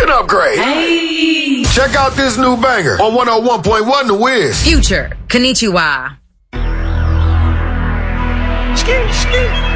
an upgrade. Hey. Check out this new banger on 101.1 The Wiz. Future. Konnichiwa. Ski.